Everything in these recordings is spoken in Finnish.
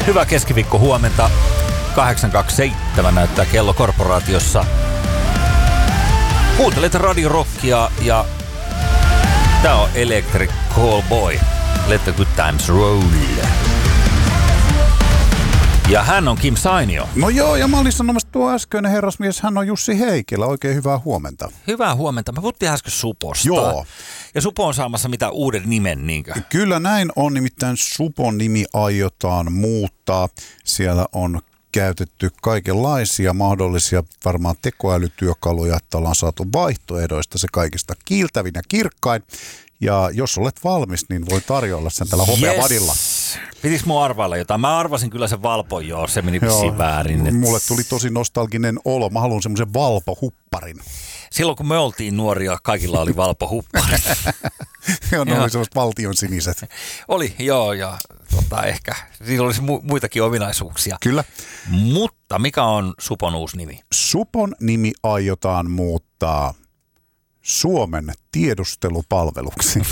Hyvää keskiviikko huomenta. 8.27 näyttää kello korporaatiossa. Kuuntelet Radio Rockia ja tää on Electric Callboy. Let the good times roll. Ja hän on Kim Sainio. No joo, ja mä olin sanomassa tuo äskeinen herrasmies, hän on Jussi Heikelä. Oikein hyvää huomenta. Hyvää huomenta. Me puhuttiin äsken Suposta. Joo. Ja Supo on saamassa mitä uuden nimen, niinkö? Kyllä näin on, nimittäin Supon nimi aiotaan muuttaa. Siellä on käytetty kaikenlaisia mahdollisia varmaan tekoälytyökaluja, että ollaan saatu vaihtoehdoista se kaikista kiiltävin ja kirkkain. Ja jos olet valmis, niin voi tarjolla sen tällä hopeavadilla. Pitikö mun arvailla jotain? Mä arvasin kyllä sen Valpon, joo, se meni vissiin väärin. Mulle tuli tosi nostalginen olo. Mä haluan semmoisen Valpo-hupparin. Silloin kun me oltiin nuoria, kaikilla oli Valpo-hupparit. Joo, ne oli semmoiset valtion siniset. Oli, joo, ja ehkä. Siinä olisi muitakin ominaisuuksia. Kyllä. Mutta mikä on Supon uusi nimi? Supon nimi aiotaan muuttaa Suomen tiedustelupalveluksi.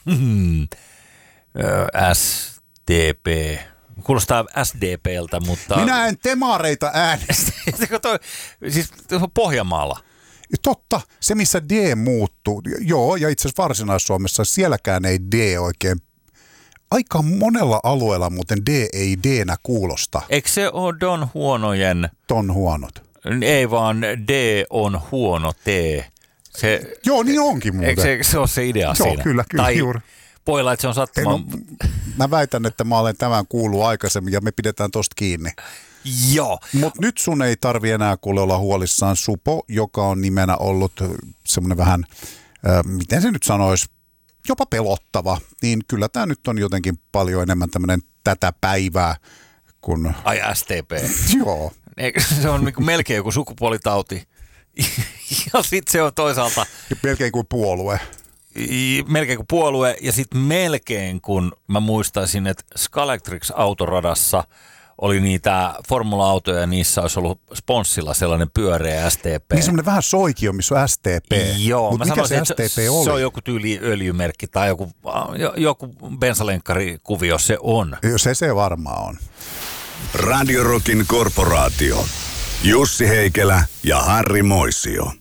SDP. Kuulostaa SDPltä, mutta... Minä en demareita äänestä. Siis Pohjanmaalla. Totta, se missä D muuttuu. Joo, ja itse asiassa Varsinais-Suomessa sielläkään ei D oikein. Aika monella alueella muuten D ei D-nä kuulosta. Eikö se ole Don Huonojen... Don Huonot. Ei vaan D on huono T. Se, joo, niin onkin muuten. Eikö se ole se idea siinä? Joo, kyllä tai juuri. Poilla, että se on sattumaan. Mä väitän, että mä olen tämän kuullut aikaisemmin ja me pidetään tosta kiinni. Joo. Mutta nyt sun ei tarvi enää kuule olla huolissaan. Supo, joka on nimenä ollut semmoinen vähän, miten se nyt sanoisi, jopa pelottava, niin kyllä tämä nyt on jotenkin paljon enemmän tämmöinen tätä päivää kuin... Ai STP. Joo. Se on niin melkein joku sukupuolitauti. Ja sitten se on toisaalta... Melkein kuin puolue. Melkein kuin puolue, ja sitten melkein kun mä muistaisin, että Scalextric autoradassa oli niitä formula-autoja, ja niissä olisi ollut sponssilla sellainen pyöreä STP. Niin semmoinen vähän soikio, missä on STP. Joo, mutta mikä se STP oli? Se on joku tyyli öljymerkki tai joku bensalenkkari-kuvio se on. Se varmaan on. Radio Rockin korporaatio. Jussi Heikelä ja Harri Moisio.